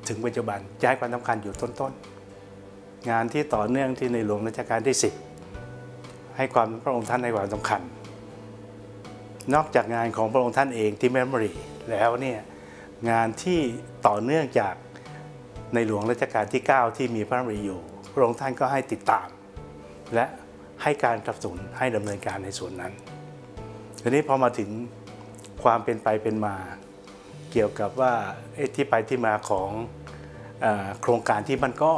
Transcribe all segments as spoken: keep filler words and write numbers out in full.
ถึงปัจจุบันจะให้ความสำคัญอยู่ต้นๆงานที่ต่อเนื่องที่ในหลวงรัชกาลที่สิบให้ความพระองค์ท่านให้ความสำคัญนอกจากงานของพระองค์ท่านเองที่เมมโมรีแล้วเนี่ยงานที่ต่อเนื่องจากในหลวงรัชกาลที่เก้าที่มีพระดำริอยู่พระองค์ท่านก็ให้ติดตามและให้การสนับสนุนให้ดำเนินการในส่วนนั้นทีนี้พอมาถึงความเป็นไปเป็นมาเกี่ยวกับว่าที่ไปที่มาของโครงการที่มันก็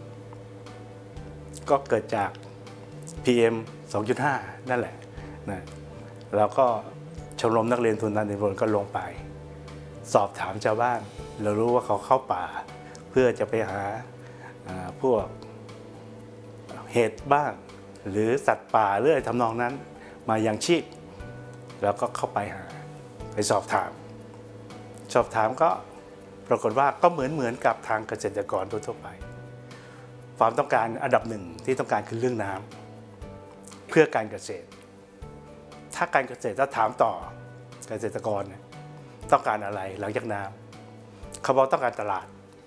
ก็เกิดจาก พี เอ็ม สองจุดห้า นั่นแหละนะเราก็ชมรมนักเรียนทุนนันทิพลก็ลงไปสอบถามชาวบ้านเรารู้ว่าเขาเข้าป่าเพื่อจะไปหาพวกเห็ดบ้างหรือสัตว์ป่าหรืออะไรทำนองนั้นมายังชีพแล้วก็เข้าไปหาไปสอบถามสอบถามก็ปรากฏว่าก็เหมือนเหมือนกับทางเกษตรกรทั่วไปความต้องการอันดับหนึ่งที่ต้องการคือเรื่องน้ำเพื่อการเกษตรถ้าการเกษตรถ้าถามต่อเกษตรกรต้องการอะไรหลังจากน้ำเขาบอกต้องการตลาด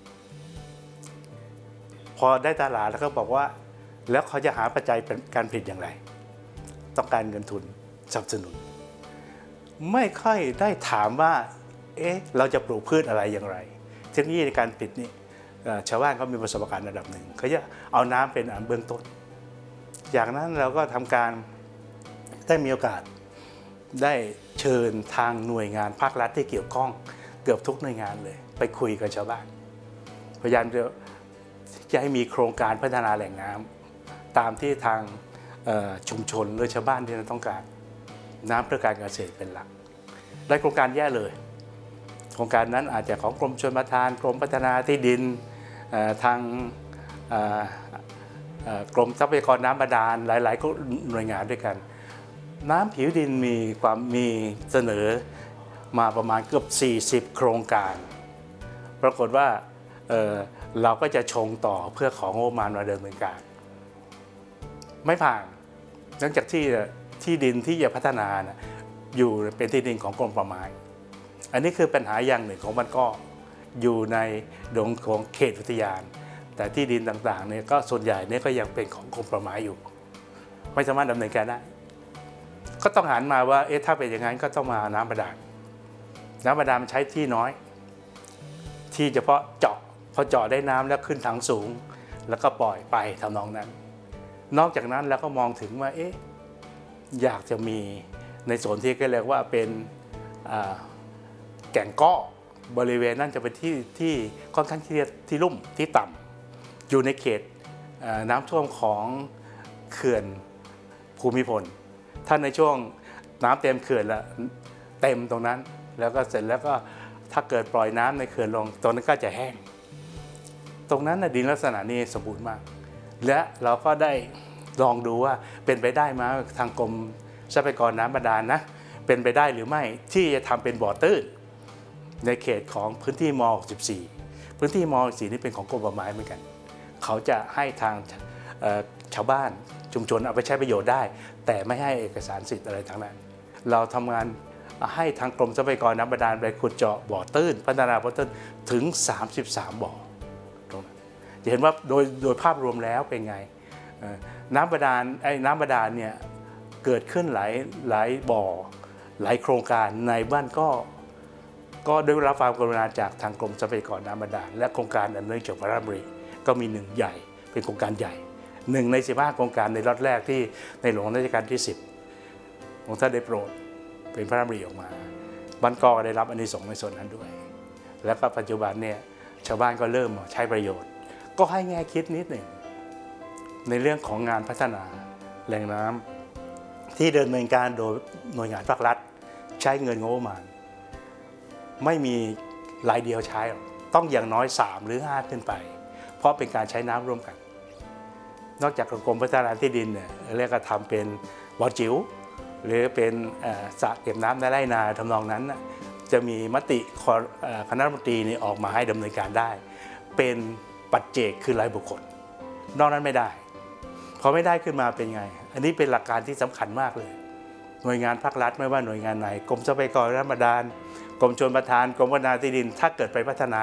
พอได้ตลาดแล้วก็บอกว่าแล้วเขาจะหาปัจจัยการผลิตอย่างไรต้องการเงินทุนสนับสนุนไม่ค่อยได้ถามว่าเอ๊ะเราจะปลูกพืชอะไรอย่างไรเทคโนโลยีในการผลิตนี่ชาวบ้านเขามีประสบการณ์ระดับหนึ่งเขาจะเอาน้ำเป็นอันเบื้องต้นจากนั้นเราก็ทำการได้มีโอกาสได้เชิญทางหน่วยงานภาครัฐที่เกี่ยวข้องเกือบทุกหน่วยงานเลยไปคุยกับชาวบ้านพยายามจะจะให้มีโครงการพัฒนาแหล่งน้ำตามที่ทางชุมชนหรือชาวบ้านที่ต้องการน้ำเพื่อการเกษตรเป็นหลักได้โครงการแย่เลยโครงการนั้นอาจจะของกรมชลประทานกรมพัฒนาที่ดินทางกรมทรัพยากรน้ำบาดาลหลายๆหน่วยงานด้วยกันน้ำผิวดินมีความมีเสนอมาประมาณเกือบสี่สิบโครงการปรากฏว่าเ, เราก็จะชงต่อเพื่อของงบประมาณมาดำเนินการไม่ผ่านเนื่องจากที่ที่ดินที่จะพัฒนานะอยู่เป็นที่ดินของกรมป่าไม้อันนี้คือปัญหาอย่างหนึ่งของมันก็อยู่ในดงของเขตอุทยานแต่ที่ดินต่างๆเนี่ยก็ส่วนใหญ่เนี่ยก็ยังเป็นของกรมป่าไม้อยู่ไม่สามารถดำเนินการได้ก็ต้องหันมาว่าเอ๊ะถ้าเป็นอย่างนั้นก็ต้องมาน้ำบาดาลน้ำบาดาลมันใช้ที่น้อยที่เฉพาะเจาะพอเจาะได้น้ำแล้วขึ้นถังสูงแล้วก็ปล่อยไปทำนองนั้นนอกจากนั้นแล้วก็มองถึงว่าเอ๊ะอยากจะมีในส่วนที่เรียกว่าเป็นแก่งก้อบริเวณนั้นจะเป็นที่ที่ค่อนข้างที่ที่ลุ่มที่ต่ำอยู่ในเขตน้ำท่วมของเขื่อนภูมิพลถ้าในช่วงน้ำเต็มเขื่อนแล้วเต็มตรงนั้นแล้วก็เสร็จแล้วก็ถ้าเกิดปล่อยน้ำในเขื่อนลงตรงนั้นก็จะแห้งตรงนั้นดินลักษณะนี้สมบูรณ์มากและเราก็ได้ลองดูว่าเป็นไปได้ไหมทางกรมทรัพยากรน้ำบาดาลนะเป็นไปได้หรือไม่ที่จะทำเป็นบ่อตื้นในเขตของพื้นที่ม หกสิบสี่ พื้นที่ม หกสิบสี่นี่เป็นของกรมป่าไม้เหมือนกันเขาจะให้ทางชาวบ้านชุมชนเอาไปใช้ประโยชน์ได้แต่ไม่ให้เอกสารสิทธิ์อะไรทั้งนั้นเราทำงานให้ทางกรมทรัพยากรน้ำบาดาลไปขุดเจาะบ่อตื้นพัฒนาบ่อตื้นถึงสามสิบสามบ่อตรงนั้นจะเห็นว่าโดยโดยภาพรวมแล้วเป็นไงน้ำบาดาลไอ้น้ำบาดาลเนี่ยเกิดขึ้นหลายหลายบ่อหลายโครงการในบ้านก็ก็ได้รับความกรุณาจากทางกรมทรัพยากรน้ำบาดาลและโครงการอันเนื่องจากพระราชดำริก็มีหนึ่งใหญ่เป็นโครงการใหญ่หนึ่งในสิบห้าโครงการในล็อตแรกที่ในหลวงรัชกาลที่สิบของท่านได้โปรดเป็นพระราชดำริออกมาบ้านก็ได้รับอานิสงส์ในส่วนนั้นด้วยแล้วก็ปัจจุบันเนี่ยชาวบ้านก็เริ่มใช้ประโยชน์ก็ให้แง่คิดนิดหนึ่งในเรื่องของงานพัฒนาแหล่งน้ำที่ดำเนินการโดยหน่วยงานภาครัฐใช้เงินงบประมาณไม่มีรายเดียวใช้ต้องอย่างน้อยสามหรือห้าขึ้นไปเพราะเป็นการใช้น้ำร่วมกันนอกจากกรมพัฒนาที่ดินเนี่ยเรียกว่าทำเป็นบ่อจิ๋วหรือเป็นสระเก็บน้ำในไร่นาทำนองนั้นจะมีมติคณะรัฐมนตรีนี่ออกมาให้ดำเนินการได้เป็นปัจเจกคือรายบุคคลนอกนั้นไม่ได้พอไม่ได้ขึ้นมาเป็นไงอันนี้เป็นหลักการที่สำคัญมากเลยหน่วยงานภาครัฐไม่ว่าหน่วยงานไหนกรมทรัพยากรน้ำบาดาลกรมชลประทานกรมพัฒนาที่ดินถ้าเกิดไปพัฒนา